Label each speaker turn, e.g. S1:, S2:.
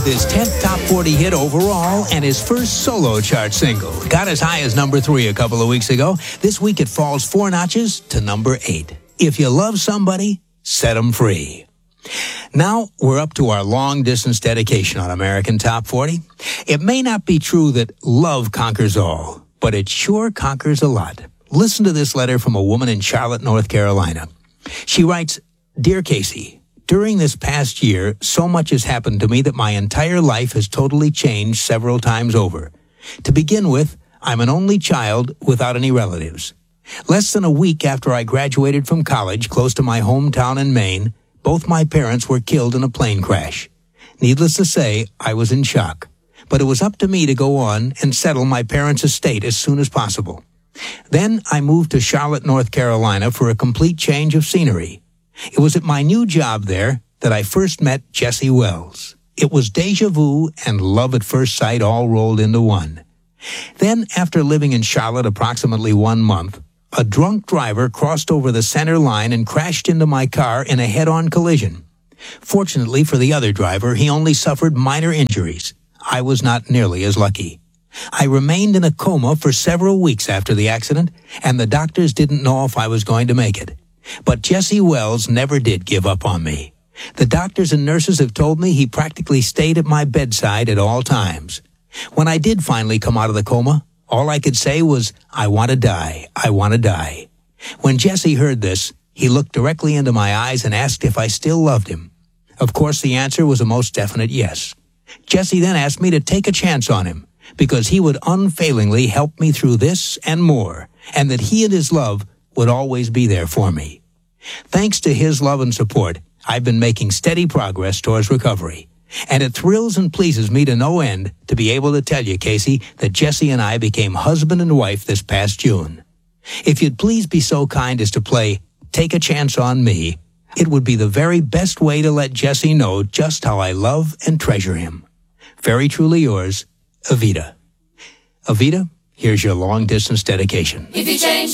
S1: with his 10th top 40 hit overall and his first solo chart single. Got as high as number 3 a couple of weeks ago. This week it falls 4 notches to number 8. If you love somebody, set 'em free. Now we're up to our long-distance dedication on American Top 40. It may not be true that love conquers all, but it sure conquers a lot. Listen to this letter from a woman in Charlotte, North Carolina. She writes, "Dear Casey, during this past year, so much has happened to me that my entire life has totally changed several times over. To begin with, I'm an only child without any relatives. Less than a week after I graduated from college close to my hometown in Maine, both my parents were killed in a plane crash. Needless to say, I was in shock. But it was up to me to go on and settle my parents' estate as soon as possible. Then I moved to Charlotte, North Carolina for a complete change of scenery. It was at my new job there that I first met Jesse Wells. It was deja vu and love at first sight all rolled into one. Then, after living in Charlotte approximately 1 month, a drunk driver crossed over the center line and crashed into my car in a head-on collision. Fortunately for the other driver, he only suffered minor injuries. I was not nearly as lucky. I remained in a coma for several weeks after the accident, and the doctors didn't know if I was going to make it. But Jesse Wells never did give up on me. The doctors and nurses have told me he practically stayed at my bedside at all times. When I did finally come out of the coma, all I could say was, I want to die, I want to die. When Jesse heard this, he looked directly into my eyes and asked if I still loved him. Of course, the answer was a most definite yes. Jesse then asked me to take a chance on him, because he would unfailingly help me through this and more, and that he and his love would always be there for me. Thanks to his love and support, I've been making steady progress towards recovery. And it thrills and pleases me to no end to be able to tell you, Casey, that Jesse and I became husband and wife this past June. If you'd please be so kind as to play Take a Chance on Me, it would be the very best way to let Jesse know just how I love and treasure him. Very truly yours, Avita. Avita, here's your long-distance dedication. If you change